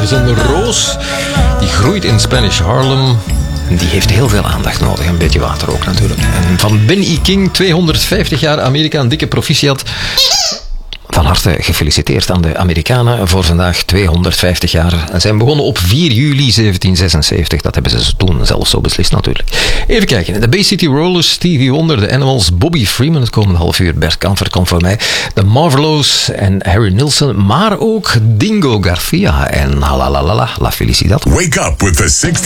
is een roos die groeit in Spanish Harlem. Die heeft heel veel aandacht nodig. Een beetje water ook natuurlijk. En van Ben E. King, 250 jaar Amerika, een dikke proficiat. Van harte gefeliciteerd aan de Amerikanen voor vandaag 250 jaar. Ze zijn begonnen op 4 juli 1776. Dat hebben ze toen zelf zo beslist natuurlijk. Even kijken. De Bay City Rollers, Stevie Wonder, de Animals, Bobby Freeman het komende half uur. Bert Kampfer komt voor mij. De Marvelows en Harry Nilsson. Maar ook Dingo Garcia en Halalala, La Felicidad. Wake up with the 60